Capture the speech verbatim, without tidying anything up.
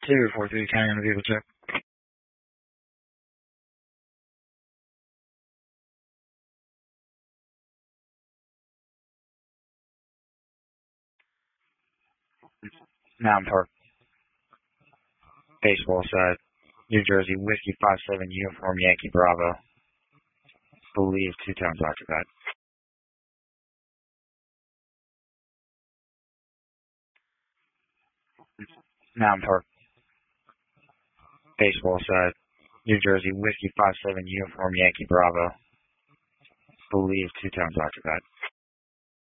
Two four three county on the vehicle check. Mountain Park, baseball side, New Jersey, Whiskey five seven Uniform Yankee Bravo. Believe two times occupied. Mountain Park, baseball side, New Jersey, Whiskey five seven Uniform Yankee Bravo. Believe two times occupied.